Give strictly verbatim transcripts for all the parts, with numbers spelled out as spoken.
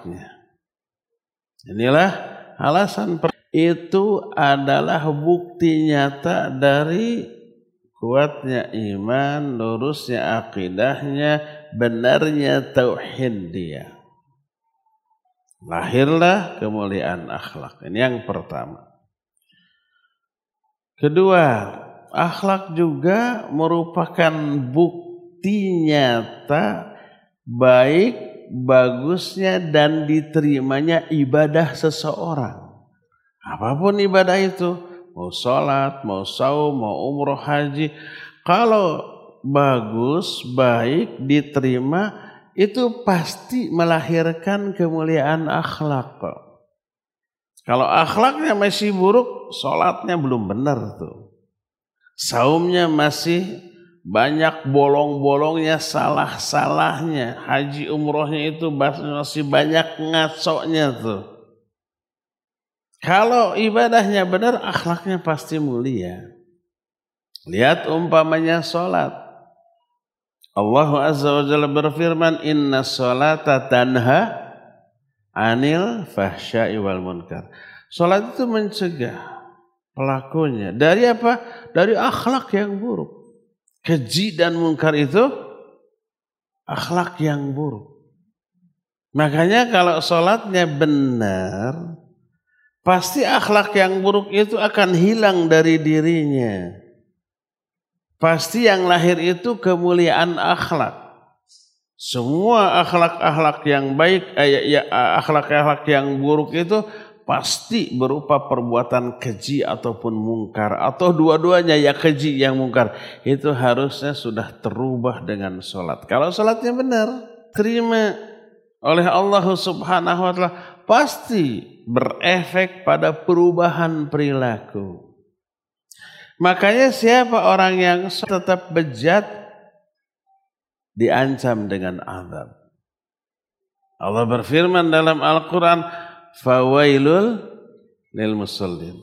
akhlaknya. Inilah alasan itu adalah bukti nyata dari kuatnya iman, lurusnya akidahnya, benarnya tauhid dia. Lahirlah kemuliaan akhlak. Ini yang pertama. Kedua, akhlak juga merupakan bukti nyata baik, bagusnya dan diterimanya ibadah seseorang. Apapun ibadah itu, mau sholat, mau saum, mau umroh, haji, kalau bagus, baik, diterima, itu pasti melahirkan kemuliaan akhlak. Kalau akhlaknya masih buruk, sholatnya belum benar tuh. Saumnya masih banyak bolong-bolongnya, salah-salahnya. Haji umrohnya itu masih banyak ngaconya tuh. Kalau ibadahnya benar, akhlaknya pasti mulia. Lihat umpamanya sholat. Allah Azza wa Jalla berfirman, inna sholata tanha anil fahsya'i wal munkar. Sholat itu mencegah pelakunya dari apa? Dari akhlak yang buruk. Keji dan munkar itu akhlak yang buruk. Makanya kalau sholatnya benar, pasti akhlak yang buruk itu akan hilang dari dirinya. Pasti yang lahir itu kemuliaan akhlak. Semua akhlak-akhlak yang baik, eh, ya, akhlak-akhlak yang buruk itu pasti berupa perbuatan keji ataupun mungkar. Atau dua-duanya, ya keji yang mungkar. Itu harusnya sudah terubah dengan sholat. Kalau sholatnya benar, terima oleh Allah Subhanahu wa Ta'ala, pasti berefek pada perubahan perilaku. Makanya siapa orang yang tetap bejat diancam dengan azab. Allah berfirman dalam Al-Quran, fawailul lil musallin.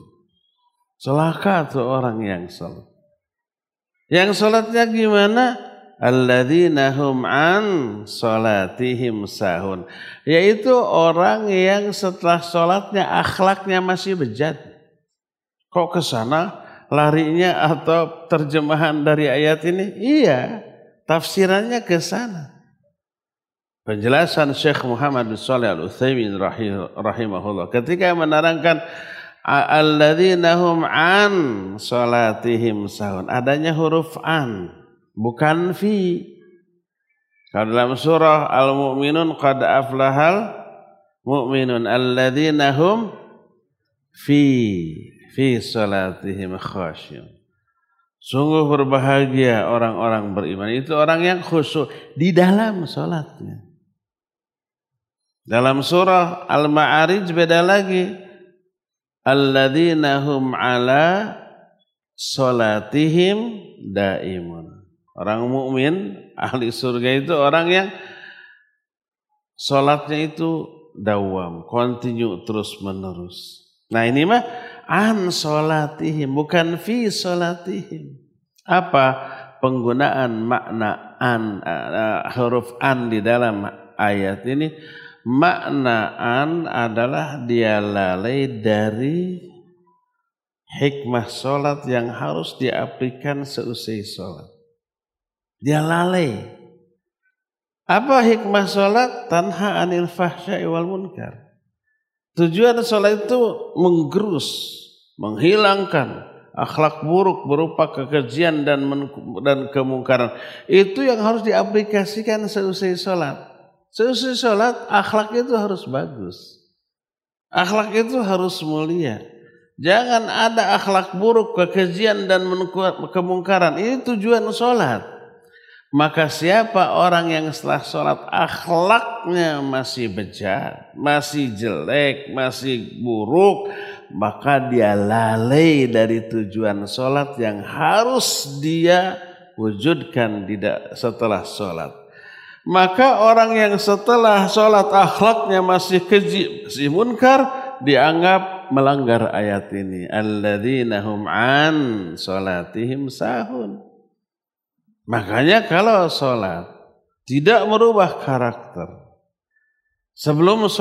Celaka tuh orang yang salat. Yang salatnya gimana? Alladzina hum an salatihim sahun. Yaitu orang yang setelah salatnya akhlaknya masih bejat. Kok ke sana larinya atau terjemahan dari ayat ini? Iya, tafsirannya ke sana. Penjelasan Syekh Muhammad bin Shalih Al-Utsaimin rahimahullah ketika menerangkan alladzina hum an salatihim sahun, adanya huruf an, bukan fi. Kalau dalam surah Al-Mu'minun qad aflahal mu'minun alladzina hum fi fi salatihim khasyun. Sungguh berbahagia orang-orang beriman. Itu orang yang khusyuk di dalam salatnya. Dalam surah Al-Ma'arij beda lagi. Alladzina hum ala salatihim daimun. Orang mukmin ahli surga itu orang yang salatnya itu dawam, continue, terus menerus. Nah ini mah an sholatihim, bukan fi sholatihim. Apa penggunaan makna an, uh, huruf an di dalam ayat ini? Makna an adalah dia lalai dari hikmah sholat yang harus diaplikasikan seusai sholat. Dia lalai. Apa hikmah sholat? Tanha anil fahsya'i wal munkar. Tujuan sholat itu menggerus, menghilangkan akhlak buruk berupa kekejian dan dan kemungkaran. Itu yang harus diaplikasikan seusai sholat. Seusai sholat akhlak itu harus bagus. Akhlak itu harus mulia. Jangan ada akhlak buruk, kekejian dan kemungkaran. Ini tujuan sholat. Maka siapa orang yang setelah sholat akhlaknya masih bejat, masih jelek, masih buruk, maka dia lalai dari tujuan sholat yang harus dia wujudkan setelah sholat. Maka orang yang setelah sholat akhlaknya masih keji, masih munkar, dianggap melanggar ayat ini. Alladzina hum an sholatihim sahun. Makanya kalau sholat tidak merubah karakter, sebelum